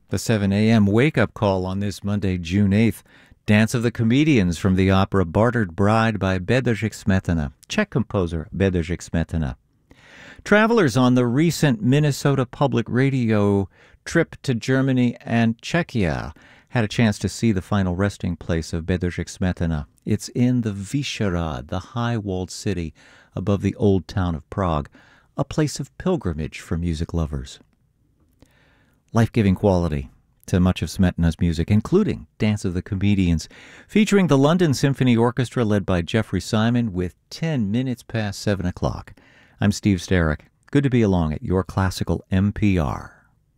The 7 a.m. wake-up call on this Monday, June 8th. Dance of the Comedians from the opera Bartered Bride by Bedřich Smetana, Czech composer Bedřich Smetana. Travelers on the recent Minnesota Public Radio trip to Germany and Czechia had a chance to see the final resting place of Bedřich Smetana. It's in the Vyšehrad, the high-walled city above the old town of Prague, a place of pilgrimage for music lovers. Life-giving quality to much of Smetana's music, including Dance of the Comedians, featuring the London Symphony Orchestra led by Jeffrey Simon with 10 minutes past 7 o'clock. I'm Steve Starrick. Good to be along at your classical NPR.